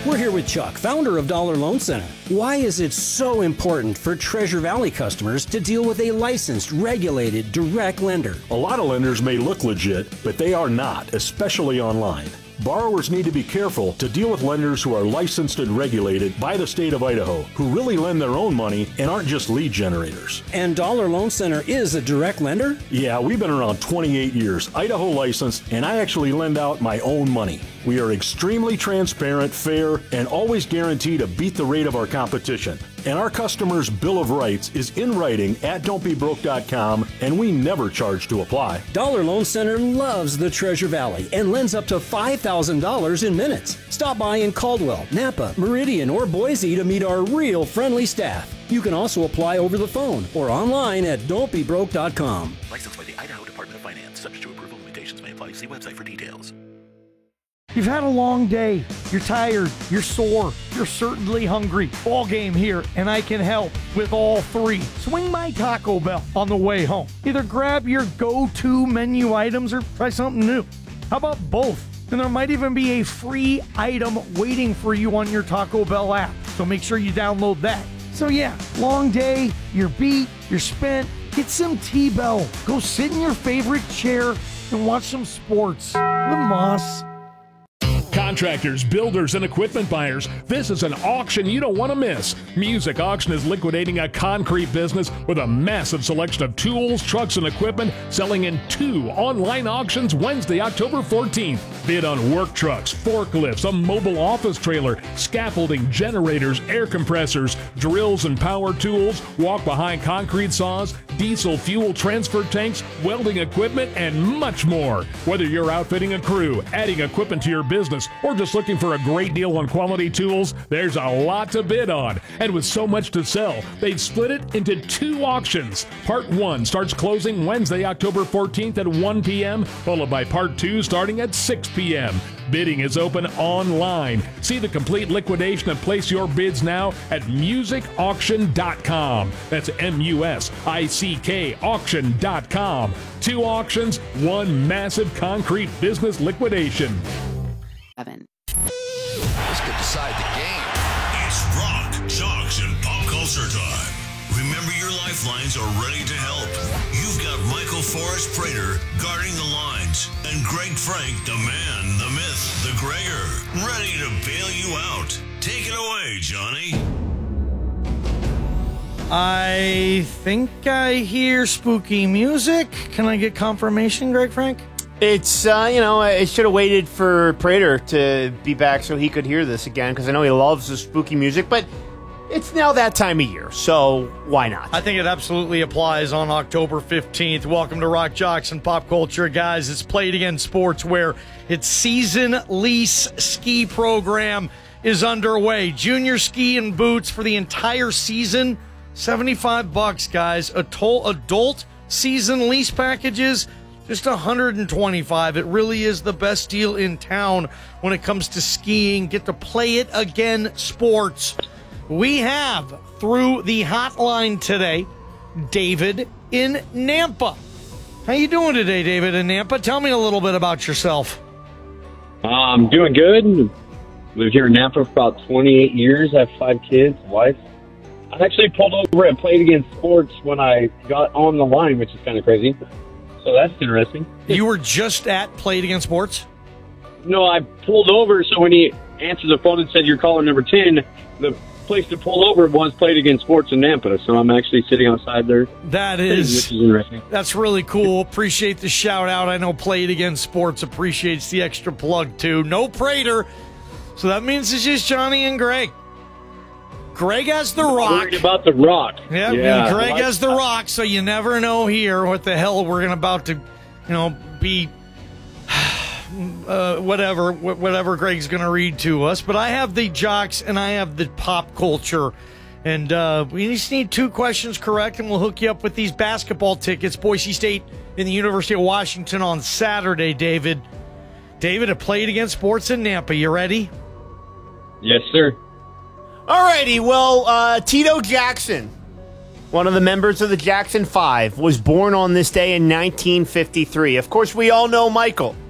We're here with Chuck, founder of Dollar Loan Center. Why is it so important for Treasure Valley customers to deal with a licensed, regulated, direct lender? A lot of lenders may look legit, but they are not, especially online. Borrowers need to be careful to deal with lenders who are licensed and regulated by the state of Idaho, who really lend their own money and aren't just lead generators. And Dollar Loan Center is a direct lender? Yeah, we've been around 28 years, Idaho licensed, and I actually lend out my own money. We are extremely transparent, fair, and always guarantee to beat the rate of our competition. And our customers' Bill of Rights is in writing at don'tbebroke.com, and we never charge to apply. Dollar Loan Center loves the Treasure Valley and lends up to $5,000 in minutes. Stop by in Caldwell, Napa, Meridian, or Boise to meet our real friendly staff. You can also apply over the phone or online at don'tbebroke.com. Licensed by the Idaho Department of Finance. Subject to approval, limitations may apply. See website for details. You've had a long day. You're tired. You're sore. You're certainly hungry. Ball game here, and I can help with all three. Swing by Taco Bell on the way home. Either grab your go-to menu items or try something new. How about both? And there might even be a free item waiting for you on your Taco Bell app. So make sure you download that. So yeah, long day, you're beat, you're spent. Get some T-Bell. Go sit in your favorite chair and watch some sports. The Moss. Contractors, builders, and equipment buyers, this is an auction you don't want to miss. Music Auction is liquidating a concrete business with a massive selection of tools, trucks, and equipment selling in 2 online auctions Wednesday, October 14th. Bid on work trucks, forklifts, a mobile office trailer, scaffolding, generators, air compressors, drills and power tools, walk-behind concrete saws, diesel fuel transfer tanks, welding equipment, and much more. Whether you're outfitting a crew, adding equipment to your business, or just looking for a great deal on quality tools, there's a lot to bid on. And with so much to sell, they've split it into 2 auctions. Part 1 starts closing Wednesday, October 14th at 1 p.m., followed by Part 2 starting at 6 p.m. Bidding is open online. See the complete liquidation and place your bids now at musicauction.com. That's MUSICK auction.com. 2 auctions, 1 massive concrete business liquidation. This could decide the game. It's rock, jocks, and pop culture time. Remember, your lifelines are ready to help. You've got Michael Forrest Prater guarding the lines, and Greg Frank, the man, the myth, the Gregor, ready to bail you out. Take it away, Johnny. I think I hear spooky music. Can I get confirmation, Greg Frank? It's, I should have waited for Prater to be back so he could hear this again, because I know he loves the spooky music, but it's now that time of year, so why not? I think it absolutely applies on October 15th. Welcome to Rock, Jocks, and Pop Culture, guys. It's Play It Again Sportswear. Its season lease ski program is underway. Junior ski and boots for the entire season, $75, guys. Adult season lease packages, just $125. It really is the best deal in town when it comes to skiing. Get to Play It Again Sports. We have, through the hotline today, David in Nampa. How you doing today, David in Nampa? Tell me a little bit about yourself. I'm doing good. Lived here in Nampa for about 28 years. I have 5 kids, wife. I actually pulled over and Played Again Sports when I got on the line, which is kind of crazy. So that's interesting. You were just at Play It Again Sports? No, I pulled over, so when he answered the phone and said, "You're calling number 10, the place to pull over was Play It Again Sports in Nampa. So I'm actually sitting outside there. That is, which is interesting. That's really cool. Appreciate the shout out. I know Play It Again Sports appreciates the extra plug too. No Prater. So that means it's just Johnny and Greg. Greg has the rock. Worried about the rock. Yeah, Greg has the rock, so you never know here what the hell we're about to, be whatever Greg's going to read to us. But I have the jocks and I have the pop culture. And we just need 2 questions correct, and we'll hook you up with these basketball tickets. Boise State and the University of Washington on Saturday, David. David, at Play It Again Sports in Nampa. You ready? Yes, sir. Alrighty, well, Tito Jackson, one of the members of the Jackson 5, was born on this day in 1953. Of course, we all know Michael.